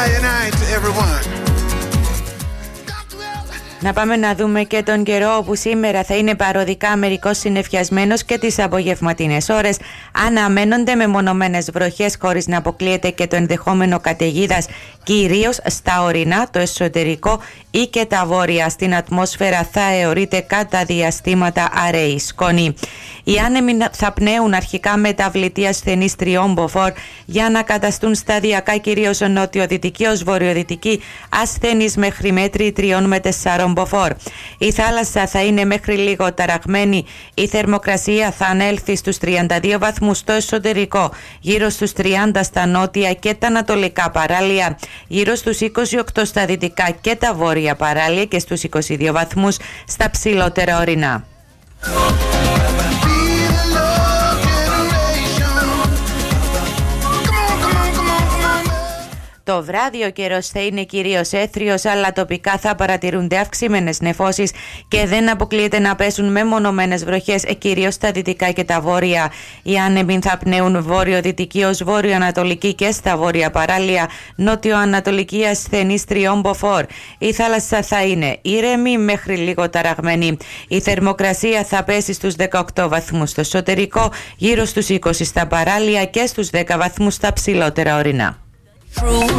night to everyone. Να πάμε να δούμε και τον καιρό, όπου σήμερα θα είναι παροδικά μερικώς συννεφιασμένος και τις απογευματινές ώρες αναμένονται μεμονωμένες βροχές, χωρίς να αποκλείεται και το ενδεχόμενο καταιγίδας, κυρίως στα ορεινά, το εσωτερικό ή και τα βόρεια. Στην ατμόσφαιρα θα αιωρείται κατά διαστήματα αραιή σκόνη. Οι άνεμοι θα πνέουν αρχικά μεταβλητή ασθενής τριόμποφορ για να καταστούν σταδιακά κυρίως νότιο-δυτική ως βορειοδυτική ασθενής μέχρι μέτρη 3 με 4 μποφόρ. Η θάλασσα θα είναι μέχρι λίγο ταραγμένη. Η θερμοκρασία θα ανέλθει στους 32 βαθμούς στο εσωτερικό, γύρω στους 30 στα νότια και τα ανατολικά παράλια, γύρω στους 28 στα δυτικά και τα βόρεια παράλια και στους 22 βαθμούς στα ψηλότερα ορεινά. Το βράδυ ο καιρός θα είναι κυρίως έθριος, αλλά τοπικά θα παρατηρούνται αυξημένες νεφώσεις και δεν αποκλείεται να πέσουν μεμονωμένες βροχές, κυρίως στα δυτικά και τα βόρεια. Οι άνεμοι θα πνέουν βόρειο-δυτική ως βόρειο-ανατολική και στα βόρεια παράλια, νότιο-ανατολική ασθενής τριόμποφόρ. Η θάλασσα θα είναι ήρεμη μέχρι λίγο ταραγμένη. Η θερμοκρασία θα πέσει στους 18 βαθμούς στο εσωτερικό, γύρω στους 20 στα παράλια και στους 10 βαθμούς στα ψηλότερα ορεινά.